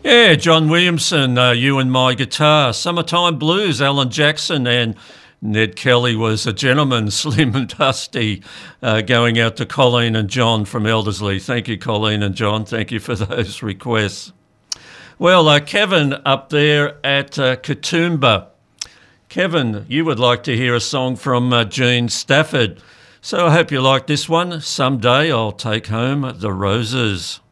Yeah, John Williamson, You and My Guitar, Summertime Blues, Alan Jackson, and Ned Kelly was a gentleman, slim and dusty, going out to Colleen and John from Elderslie. Thank you, Colleen and John. Thank you for those requests. Well, Kevin up there at Katoomba. Kevin, you would like to hear a song from Gene Stafford. So I hope you like this one. Someday I'll take home the roses.